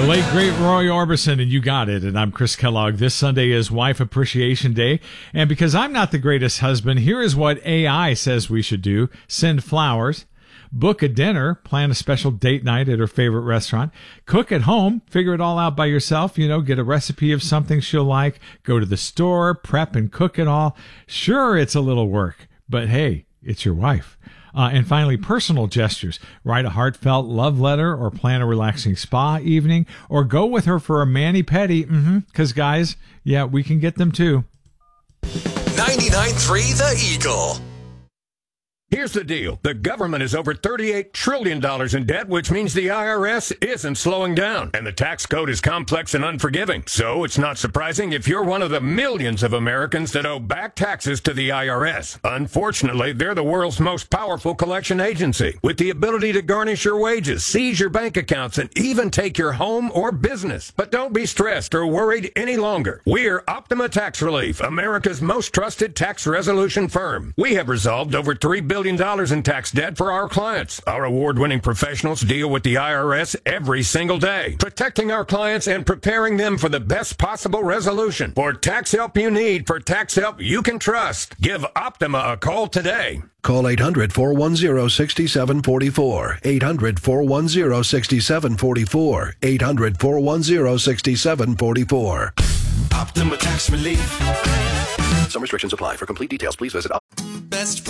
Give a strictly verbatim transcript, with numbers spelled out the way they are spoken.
late, great Roy Orbison, and you got it. And I'm Chris Kellogg. This Sunday is Wife Appreciation Day. And because I'm not the greatest husband, here is what A I says we should do. Send flowers. Book a dinner. Plan a special date night at her favorite restaurant. Cook at home. Figure it all out by yourself. You know, get a recipe of something she'll like. Go to the store. Prep and cook it all. Sure, it's a little work. But hey, it's your wife. Uh, and finally, personal gestures. Write a heartfelt love letter or plan a relaxing spa evening or go with her for a mani-pedi. Mm-hmm. Because, guys, yeah, we can get them too. ninety-nine point three The Eagle. Here's the deal. The government is over thirty-eight trillion dollars in debt, which means the I R S isn't slowing down. And the tax code is complex and unforgiving. So it's not surprising if you're one of the millions of Americans that owe back taxes to the I R S. Unfortunately, they're the world's most powerful collection agency, with the ability to garnish your wages, seize your bank accounts, and even take your home or business. But don't be stressed or worried any longer. We're Optima Tax Relief, America's most trusted tax resolution firm. We have resolved over three billion dollars in tax debt for our clients. Our award-winning professionals deal with the I R S every single day, protecting our clients and preparing them for the best possible resolution. For tax help you need, for tax help you can trust, give Optima a call today. Call eight hundred, four one zero, six seven four four. eight hundred, four one zero, six seven four four. eight hundred, four one zero, six seven four four. Optima Tax Relief. Some restrictions apply. For complete details, please visit Best